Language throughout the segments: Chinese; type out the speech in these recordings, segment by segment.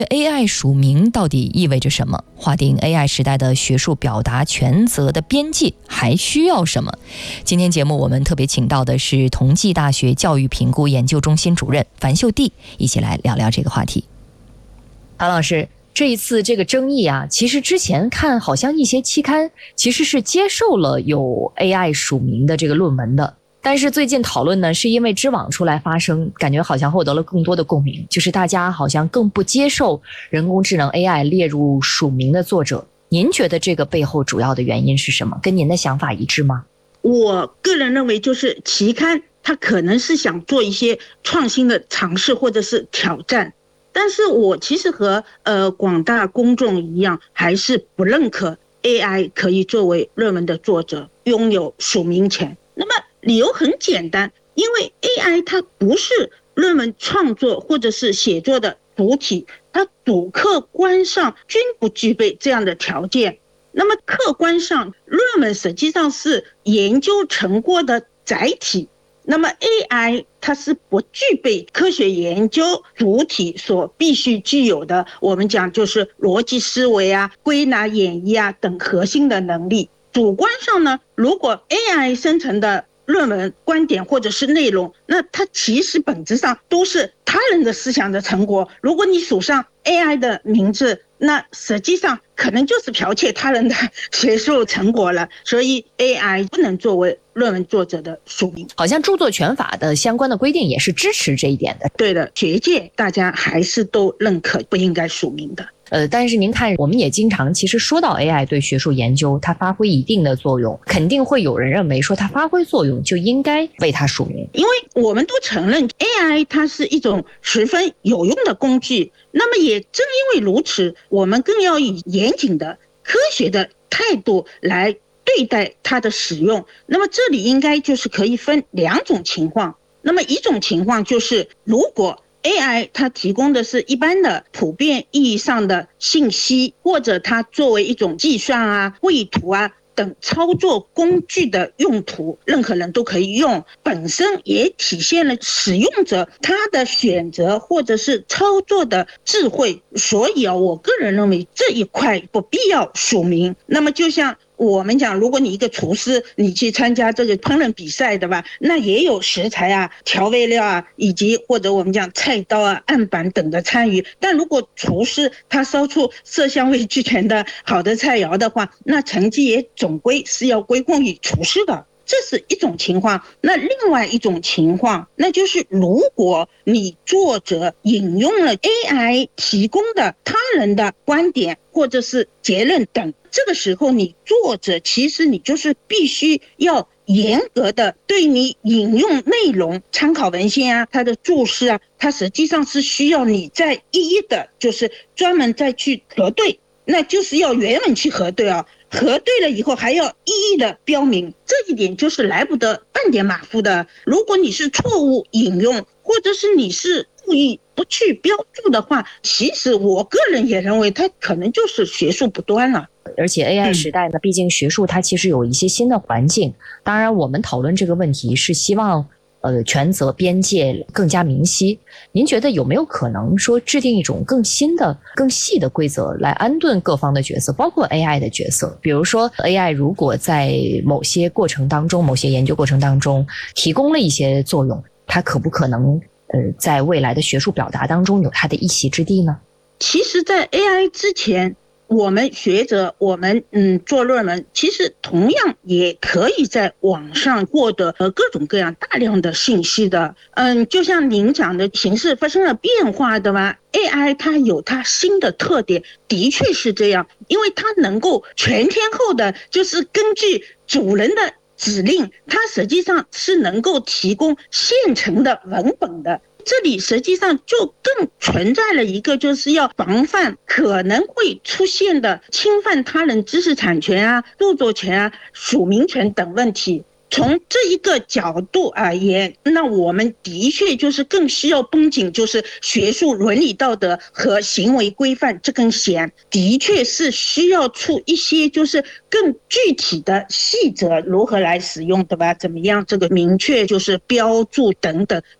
AI 署名到底意味着什么？划定 AI 时代的学术表达权责的边界还需要什么？今天节目我们特别请到的是同济大学教育评估研究中心主任樊秀娣，一起来聊聊这个话题。樊老师，这一次这个争议啊，其实之前看好像一些期刊其实是接受了有 AI 署名的这个论文的。但是最近讨论呢，是因为知网出来发声，感觉好像获得了更多的共鸣，就是大家好像更不接受人工智能 AI 列入署名的作者。您觉得这个背后主要的原因是什么？跟您的想法一致吗？ 我个人认为，就是期刊它可能是想做一些创新的尝试或者是挑战，但是我其实和广大公众一样，还是不认可 AI 可以作为论文的作者，拥有署名权。那么理由很简单，因为 AI 它不是论文创作或者是写作的主体，它主客观上均不具备这样的条件。那么客观上，论文实际上是研究成果的载体，那么 AI 它是不具备科学研究主体所必须具有的，我们讲就是逻辑思维啊、归纳演绎啊等核心的能力。主观上呢，如果 AI 生成的论文观点或者是内容，那它其实本质上都是他人的思想的成果。如果你署上 AI 的名字，那实际上可能就是剽窃他人的学术成果了。所以 AI 不能作为论文作者的署名。 好像著作权法的相关的规定也是支持这一点的。 对的，学界大家还是都认可不应该署名的。 但是您看，我们也经常其实说到 AI 对学术研究它发挥一定的作用，肯定会有人认为说它发挥作用就应该为它署名， 因为我们都承认 AI 它是一种十分有用的工具。那么也正因为如此，我们更要以严谨的科学的态度来对待它的使用。那么这里应该就是可以分两种情况。那么一种情况就是，如果AI 它提供的是一般的普遍意义上的信息，或者它作为一种计算啊、绘图啊等操作工具的用途，任何人都可以用，本身也体现了使用者他的选择或者是操作的智慧。所以我个人认为这一块不必要署名。那么就像我们讲，如果你一个厨师，你去参加这个烹饪比赛的吧，那也有食材啊、调味料啊，以及或者我们讲菜刀啊、案板等的参与。但如果厨师他烧出色香味俱全的好的菜肴的话，那成绩也总归是要归功于厨师的。这是一种情况。那另外一种情况，那就是如果你作者引用了 AI 提供的他人的观点或者是结论等，这个时候你作者其实你就是必须要严格的对你引用内容、参考文献啊、它的注释啊，它实际上是需要你再一一的就是专门再去核对，那就是要原文去核对啊。核对了以后还要一一的标明，这一点就是来不得半点马虎的。如果你是错误引用，或者是你是故意不去标注的话，其实我个人也认为它可能就是学术不端了。 而且 AI 时代呢，毕竟学术它其实有一些新的环境。当然我们讨论这个问题是希望权责边界更加明晰。您觉得有没有可能说制定一种更新的、更细的规则来安顿各方的角色，包括 AI 的角色？比如说 AI 如果在某些过程当中、某些研究过程当中提供了一些作用，它可不可能在未来的学术表达当中有它的一席之地呢？ 其实在 AI 之前，我们学者我们做论文，其实同样也可以在网上获得各种各样大量的信息的。就像您讲的，形势发生了变化的吧， AI 它有它新的特点，的确是这样，因为它能够全天候的就是根据主人的指令，它实际上是能够提供现成的文本的。这里实际上就更存在了一个就是要防范可能会出现的侵犯他人知识产权啊、著作权啊、署名权等问题。从这一个角度而言，那我们的确就是更需要绷紧就是学术伦理道德和行为规范这根弦，的确是需要出一些就是更具体的细则，如何来使用，对吧？怎么样这个明确就是标注等等。那么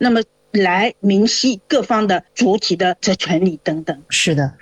来明晰各方的主体的这权利等等。 是的，